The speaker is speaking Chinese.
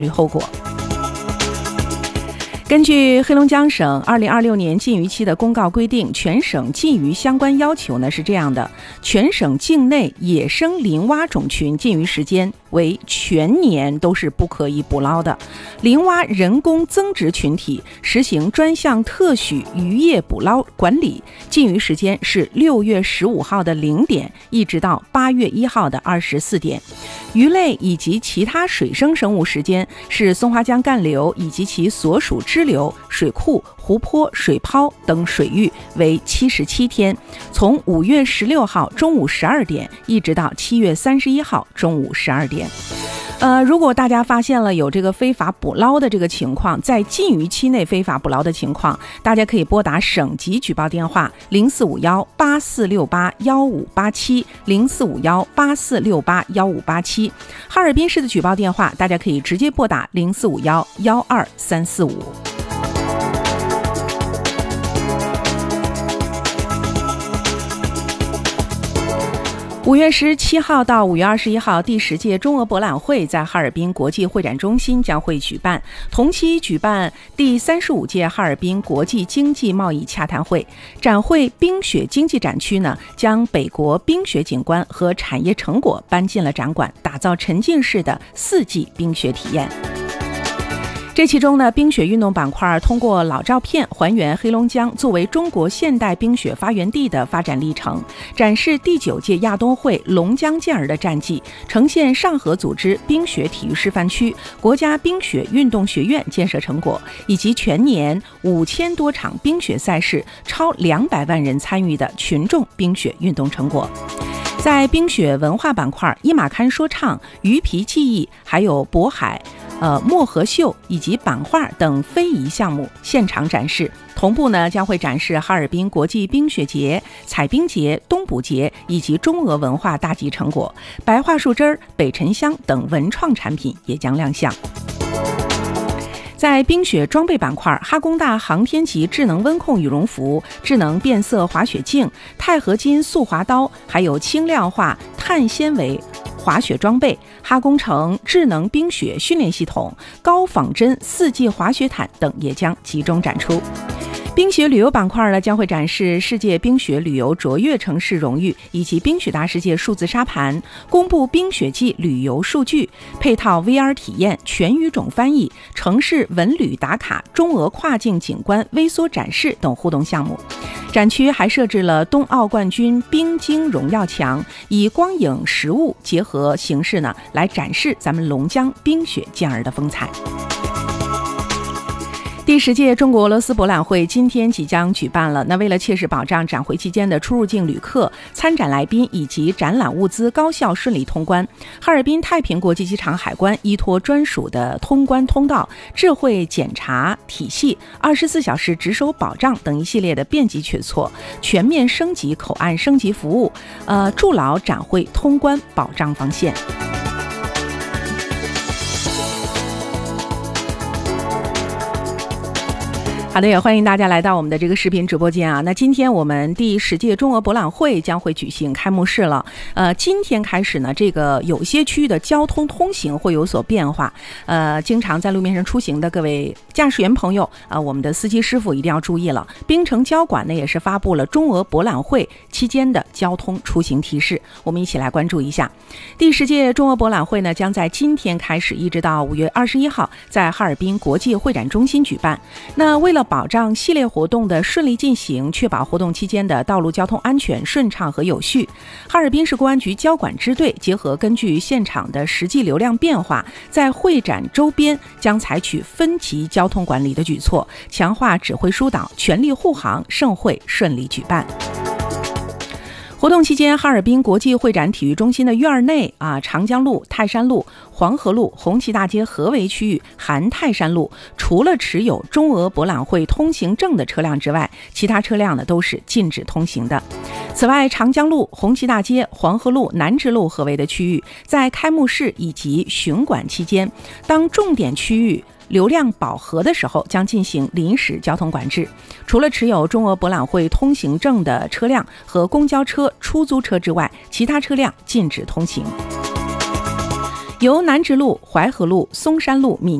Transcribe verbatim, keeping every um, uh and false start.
律后果。根据黑龙江省二零二六年禁渔期的公告规定，全省禁渔相关要求呢是这样的：全省境内野生林蛙种群禁渔时间为全年都是不可以捕捞的。林蛙人工增殖群体实行专项特许渔业捕捞管理，禁渔时间是六月十五号的零点一直到八月一号的二十四点。鱼类以及其他水生生物时间是松花江干流以及其所属支流、水库、湖泊、水泡等水域为七十七天，从五月十六号中午十二点一直到七月三十一号中午十二点。呃，如果大家发现了有这个非法捕捞的这个情况，在禁渔期内非法捕捞的情况，大家可以拨打省级举报电话零四五幺八四六八幺五八七零四五幺八四六八幺五八七。哈尔滨市的举报电话，大家可以直接拨打零四五幺幺二三四五。五月十七号到五月二十一号，第十届中俄博览会在哈尔滨国际会展中心将会举办，同期举办第三十五届哈尔滨国际经济贸易洽谈会。展会冰雪经济展区呢，将北国冰雪景观和产业成果搬进了展馆，打造沉浸式的四季冰雪体验。这其中呢，冰雪运动板块通过老照片还原黑龙江作为中国现代冰雪发源地的发展历程，展示第九届亚冬会龙江健儿的战绩，呈现上合组织冰雪体育示范区、国家冰雪运动学院建设成果，以及全年五千多场冰雪赛事、超两百万人参与的群众冰雪运动成果。在冰雪文化板块，伊玛堪说唱、鱼皮技艺，还有渤海呃，漠河秀以及版画等非遗项目现场展示，同步呢将会展示哈尔滨国际冰雪节、彩冰节、冬捕节以及中俄文化大集成果，白桦树枝、北沉香等文创产品也将亮相。在冰雪装备板块，哈工大航天级智能温控羽绒服、智能变色滑雪镜、钛合金速滑刀，还有轻量化碳纤维滑雪装备，哈工程智能冰雪训练系统、高仿真四季滑雪毯等也将集中展出。冰雪旅游板块呢，将会展示世界冰雪旅游卓越城市荣誉以及冰雪大世界数字沙盘，公布冰雪季旅游数据，配套 V R 体验、全语种翻译、城市文旅打卡、中俄跨境景观微缩展示等互动项目。展区还设置了冬奥冠军冰晶荣耀墙，以光影实物结合形式呢，来展示咱们龙江冰雪健儿的风采。第十届中国俄罗斯博览会今天即将举办了。那为了切实保障展会期间的出入境旅客、参展来宾以及展览物资高效顺利通关，哈尔滨太平国际机场海关依托专属的通关通道、智慧检查体系、二十四小时值守保障等一系列的便捷举措，全面升级口岸升级服务，呃，筑牢展会通关保障防线。好的，也欢迎大家来到我们的这个视频直播间啊。那今天我们第十届中俄博览会将会举行开幕式了。呃，今天开始呢，这个有些区域的交通通行会有所变化。呃，经常在路面上出行的各位驾驶员朋友啊、呃，我们的司机师傅一定要注意了。冰城交管呢也是发布了中俄博览会期间的交通出行提示，我们一起来关注一下。第十届中俄博览会呢将在今天开始，一直到五月二十一号，在哈尔滨国际会展中心举办。那为了保障系列活动的顺利进行，确保活动期间的道路交通安全顺畅和有序，哈尔滨市公安局交管支队结合根据现场的实际流量变化，在会展周边将采取分级交通管理的举措，强化指挥疏导，全力护航，盛会顺利举办。活动期间，哈尔滨国际会展体育中心的院内啊，长江路、泰山路、黄河路、红旗大街合围区域含泰山路，除了持有中俄博览会通行证的车辆之外，其他车辆呢都是禁止通行的。此外，长江路、红旗大街、黄河路、南直路合围的区域，在开幕式以及巡馆期间，当重点区域流量饱和的时候，将进行临时交通管制。除了持有中俄博览会通行证的车辆和公交车、出租车之外，其他车辆禁止通行。 由南直路、淮河路、松山路、闽